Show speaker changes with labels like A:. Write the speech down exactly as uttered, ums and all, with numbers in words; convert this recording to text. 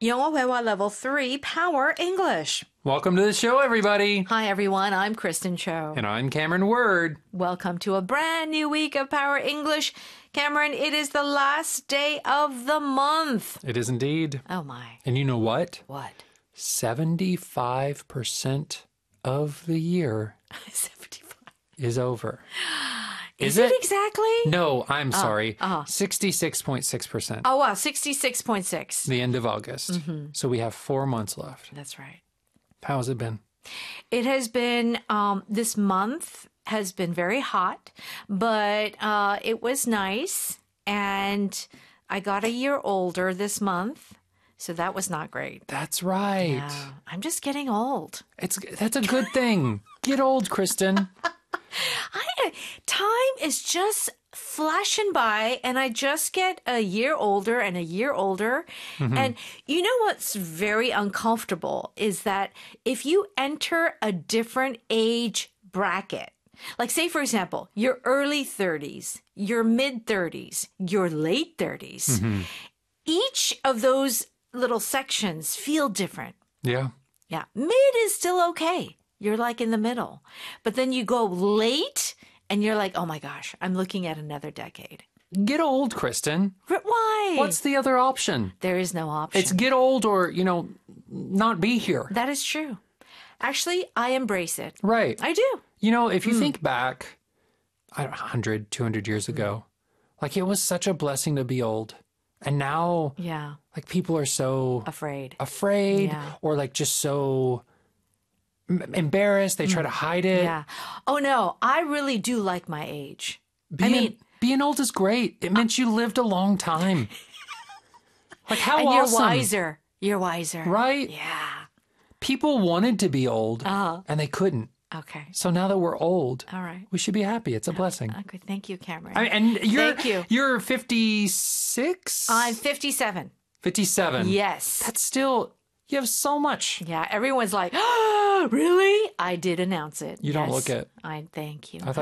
A: 영어 회화 Level three Power English.
B: Welcome to the show, everybody.
A: Hi, everyone. I'm Kristen Cho.
B: And I'm Cameron Word.
A: Welcome to a brand new week of Power English. Cameron, it is the last day of the month.
B: It is indeed.
A: Oh, my.
B: And you know what?
A: What?
B: seventy-five percent of the year
A: seventy-five
B: is over.
A: Is, is it, it exactly?
B: No, I'm oh, sorry.
A: Uh-huh.
B: sixty-six point six percent.
A: Oh, wow. sixty-six point six.
B: The end of August.
A: Mm-hmm.
B: So we have four months left.
A: That's right.
B: How's it been?
A: It has been, um, this month has been very hot, but uh, it was nice. And I got a year older this month. So that was not great.
B: That's right.
A: Yeah, I'm just getting old.
B: It's That's a good thing. Get old, Kristen.
A: I, time is just flashing by, and I just get a year older and a year older. Mm-hmm. And you know what's very uncomfortable is that if you enter a different age bracket, like say, for example, your early thirties, your mid thirties, your late thirties, mm-hmm. each of those little sections feel different.
B: Yeah.
A: Yeah. Mid is still okay. You're like in the middle. But then you go late and you're like, oh my gosh, I'm looking at another decade.
B: Get old, Kristen.
A: Why?
B: What's the other option?
A: There is no option.
B: It's get old or, you know, not be here.
A: That is true. Actually, I embrace it.
B: Right.
A: I do.
B: You know, if you mm. think back I don't know, one hundred, two hundred years ago, like it was such a blessing to be old. And now,
A: yeah,
B: like people are so
A: afraid,
B: afraid,
A: yeah.
B: or like just so m- embarrassed. They try to hide it.
A: Yeah. Oh no, I really do like my age.
B: Being,
A: I mean,
B: being old is great. It meant you lived a long time. Like how
A: and
B: awesome.
A: You're wiser. You're wiser,
B: right?
A: Yeah.
B: People wanted to be old,
A: uh-huh.
B: and they couldn't.
A: Okay.
B: So now that we're old,
A: all right,
B: we should be happy. It's a blessing.
A: Okay, thank you, Cameron.
B: I mean, and you're,
A: thank you.
B: You're fifty-six?
A: I'm fifty-seven.
B: fifty-seven.
A: Yes.
B: That's still, you have so much.
A: Yeah, everyone's like, oh, really? I did announce it.
B: You
A: yes.
B: don't look it.
A: I thank you.
B: I thought